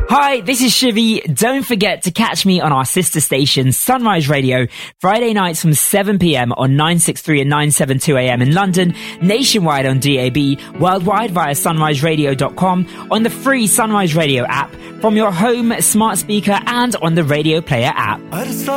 Hi, this is Shivi. Don't forget to catch me on our sister station, Sunrise Radio, Friday nights from 7pm on 963 and 972am in London, nationwide on DAB, worldwide via sunriseradio.com, on the free Sunrise Radio app, from your home, smart speaker, and on the Radio Player app.